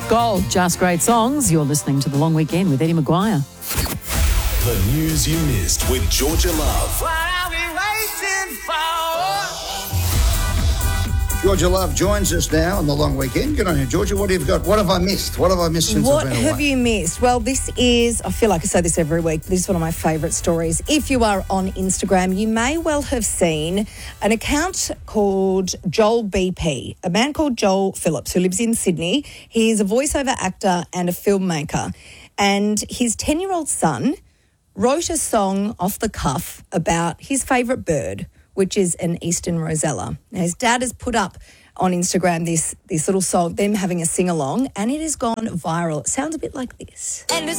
Gold, just great songs. You're listening to The Long Weekend with Eddie Maguire. The news you missed with Georgia Love. What are we waiting for? Georgia Love joins us now on The Long Weekend. Good on you, Georgia. What have you got? What have I missed? What have I missed since What I've been have away? you missed? Well, this is, I feel like I say this every week, but this is one of my favourite stories. If you are on Instagram, you may well have seen an account called Joel BP, a man called Joel Phillips who lives in Sydney. He's a voiceover actor and a filmmaker. And his 10-year-old son wrote a song off the cuff about his favourite bird, which is an eastern rosella. Now, his dad has put up on Instagram this little song, them having a sing-along, and it has gone viral. It sounds a bit like this. And it's